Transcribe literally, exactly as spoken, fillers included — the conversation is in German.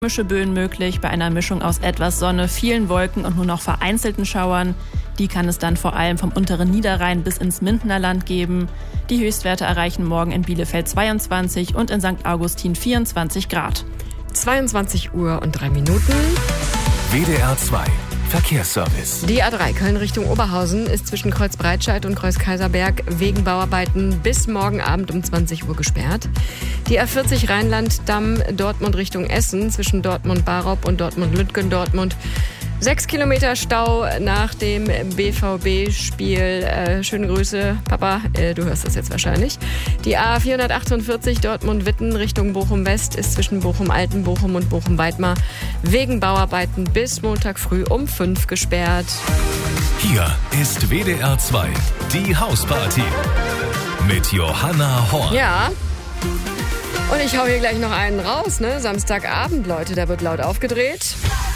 Stürmische Böen möglich, bei einer Mischung aus etwas Sonne, vielen Wolken und nur noch vereinzelten Schauern. Die kann es dann vor allem vom unteren Niederrhein bis ins Mindener Land geben. Die Höchstwerte erreichen morgen in Bielefeld zweiundzwanzig und in Sankt Augustin vierundzwanzig Grad. zweiundzwanzig Uhr und drei Minuten. W D R zwei Verkehrsservice. Die A drei Köln Richtung Oberhausen ist zwischen Kreuz Breitscheid und Kreuz Kaiserberg wegen Bauarbeiten bis morgen Abend um zwanzig Uhr gesperrt. Die A vierzig Rheinland-Damm Dortmund Richtung Essen zwischen Dortmund-Barop und Dortmund-Lütgendortmund. Sechs Kilometer Stau nach dem B V B-Spiel. Äh, schöne Grüße, Papa, äh, du hörst das jetzt wahrscheinlich. Die A vierhundertachtundvierzig Dortmund-Witten Richtung Bochum-West ist zwischen Bochum-Alten, Bochum und Bochum-Weidmar wegen Bauarbeiten bis Montag früh um fünf gesperrt. Hier ist W D R zwei, die Hausparty mit Johanna Horn. Ja, und ich hau hier gleich noch einen raus, ne? Samstagabend, Leute, da wird laut aufgedreht.